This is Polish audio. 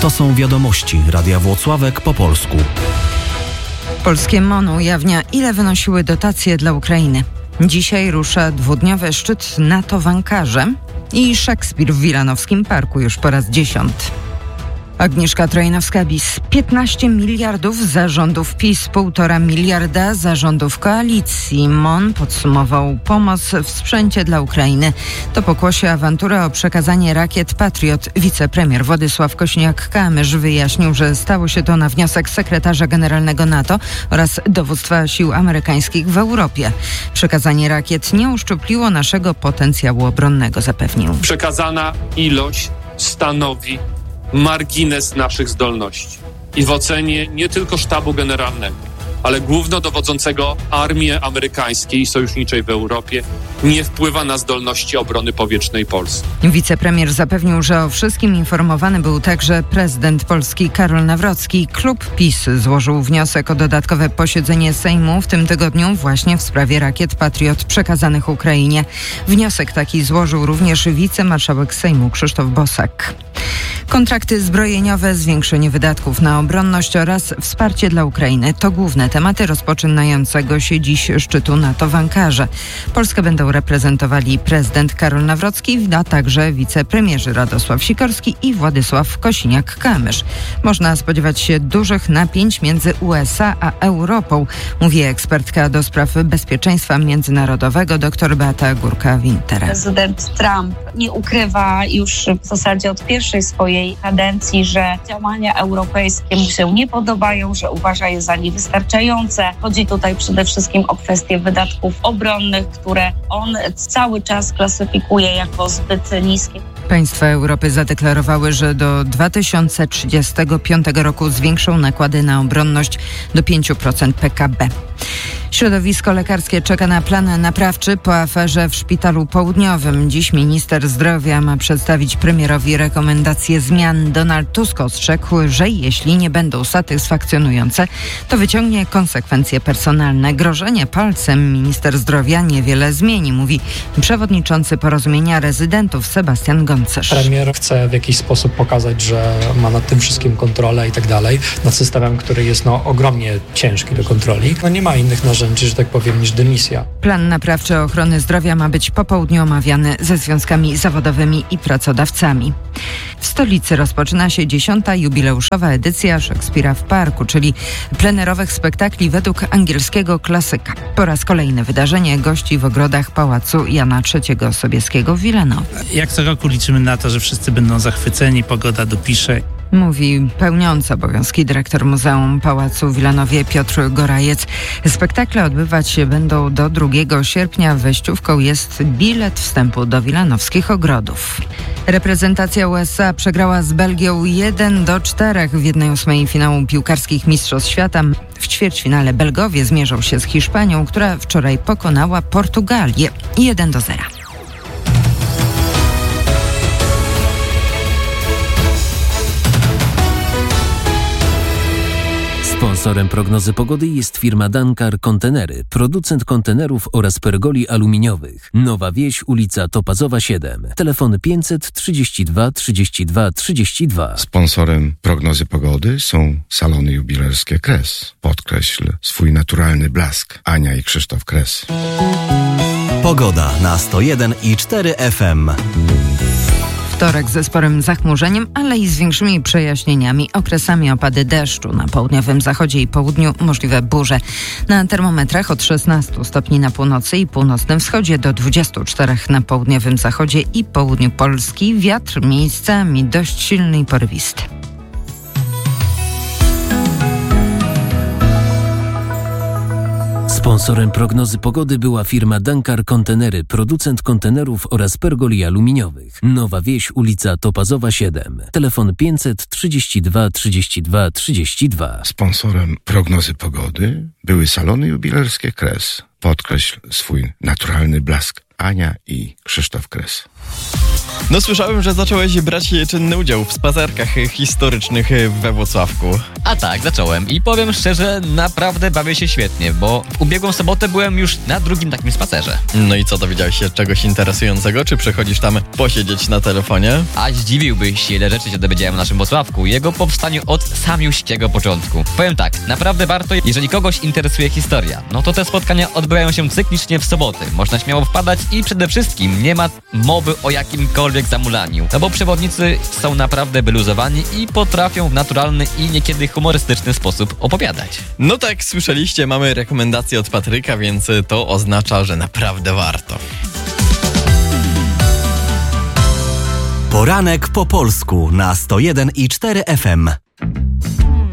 To są wiadomości Radia Włocławek po polsku. Polskie MON ujawnia, ile wynosiły dotacje dla Ukrainy. Dzisiaj rusza dwudniowy szczyt NATO w Ankarze i Szekspir w Wilanowskim Parku już po raz 10. Agnieszka Trojnowska-Bis. 15 miliardów za rządów PiS, 1,5 miliarda za rządów koalicji. MON podsumował pomoc w sprzęcie dla Ukrainy. To pokłosie awantury o przekazanie rakiet Patriot. Wicepremier Władysław Kosiniak-Kamysz wyjaśnił, że stało się to na wniosek sekretarza generalnego NATO oraz dowództwa sił amerykańskich w Europie. Przekazanie rakiet nie uszczupliło naszego potencjału obronnego, zapewnił. Przekazana ilość stanowi margines naszych zdolności i w ocenie nie tylko sztabu generalnego, ale głównodowodzącego armii amerykańskiej i sojuszniczej w Europie nie wpływa na zdolności obrony powietrznej Polski. Wicepremier zapewnił, że o wszystkim informowany był także prezydent Polski Karol Nawrocki. Klub PiS złożył wniosek o dodatkowe posiedzenie Sejmu w tym tygodniu właśnie w sprawie rakiet Patriot przekazanych Ukrainie. Wniosek taki złożył również wicemarszałek Sejmu Krzysztof Bosak. Kontrakty zbrojeniowe, zwiększenie wydatków na obronność oraz wsparcie dla Ukrainy to główne tematy rozpoczynającego się dziś szczytu NATO w Ankarze. Polskę będą reprezentowali prezydent Karol Nawrocki, a także wicepremierzy Radosław Sikorski i Władysław Kosiniak-Kamysz. Można spodziewać się dużych napięć między USA a Europą, mówi ekspertka do spraw bezpieczeństwa międzynarodowego dr Beata Górka-Winter. Prezydent Trump nie ukrywa już w zasadzie od pierwszej swojej kadencji, że działania europejskie mu się nie podobają, że uważa je za niewystarczające. Chodzi tutaj przede wszystkim o kwestie wydatków obronnych, które on cały czas klasyfikuje jako zbyt niskie. Państwa Europy zadeklarowały, że do 2035 roku zwiększą nakłady na obronność do 5% PKB. Środowisko lekarskie czeka na plan naprawczy po aferze w Szpitalu Południowym. Dziś minister zdrowia ma przedstawić premierowi rekomendacje zmian. Donald Tusk ostrzegł, że jeśli nie będą satysfakcjonujące, to wyciągnie konsekwencje personalne. Grożenie palcem minister zdrowia niewiele zmieni, mówi przewodniczący Porozumienia Rezydentów Sebastian Goncerz. Premier chce w jakiś sposób pokazać, że ma nad tym wszystkim kontrolę i tak dalej, nad systemem, który jest ogromnie ciężki do kontroli. Nie ma innych narzędzi, że tak powiem, niż dymisja. Plan naprawczy ochrony zdrowia ma być po południu omawiany ze związkami zawodowymi i pracodawcami. W stolicy rozpoczyna się 10. jubileuszowa edycja Szekspira w Parku, czyli plenerowych spektakli według angielskiego klasyka. Po raz kolejny wydarzenie gości w ogrodach Pałacu Jana III Sobieskiego w Wilanowie. Jak co roku liczymy na to, że wszyscy będą zachwyceni, pogoda dopisze. Mówi pełniący obowiązki dyrektor Muzeum Pałacu w Wilanowie Piotr Gorajec. Spektakle odbywać się będą do 2 sierpnia. Wejściówką jest bilet wstępu do wilanowskich ogrodów. Reprezentacja USA przegrała z Belgią 1-4 w 1/8 finału piłkarskich Mistrzostw Świata. W ćwierćfinale Belgowie zmierzą się z Hiszpanią, która wczoraj pokonała Portugalię 1-0. Sponsorem prognozy pogody jest firma Dankar Kontenery, producent kontenerów oraz pergoli aluminiowych. Nowa Wieś, ulica Topazowa 7. Telefon 532 32 32. Sponsorem prognozy pogody są salony jubilerskie Kres. Podkreśl swój naturalny blask. Ania i Krzysztof Kres. Pogoda na 101,4 FM. Wtorek ze sporym zachmurzeniem, ale i z większymi przejaśnieniami. Okresami opady deszczu na południowym zachodzie i południu, możliwe burze. Na termometrach od 16 stopni na północy i północnym wschodzie do 24 na południowym zachodzie i południu Polski. Wiatr miejscami dość silny i porywisty. Sponsorem prognozy pogody była firma Dankar Kontenery, producent kontenerów oraz pergoli aluminiowych. Nowa Wieś, ulica Topazowa 7. Telefon 532 32 32. Sponsorem prognozy pogody były salony jubilerskie Kres. Podkreśl swój naturalny blask. Ania i Krzysztof Kres. No słyszałem, że zacząłeś brać czynny udział w spacerkach historycznych we Włocławku. A tak, zacząłem i powiem szczerze, naprawdę bawię się świetnie, bo w ubiegłą sobotę byłem już na drugim takim spacerze. No i co, dowiedziałeś się czegoś interesującego, czy przychodzisz tam posiedzieć na telefonie? A zdziwiłbyś się, ile rzeczy się dowiedziałem o naszym Włocławku i jego powstaniu od samiuśkiego początku. Powiem tak, naprawdę warto, jeżeli kogoś interesuje historia, no to te spotkania odbywają się cyklicznie w soboty. Można śmiało wpadać i przede wszystkim nie ma mowy o jakimkolwiek zamulaniu, no bo przewodnicy są naprawdę wyluzowani i potrafią w naturalny i niekiedy humorystyczny sposób opowiadać. No tak, słyszeliście, mamy rekomendacje od Patryka, więc to oznacza, że naprawdę warto. Poranek po polsku na 101,4 FM.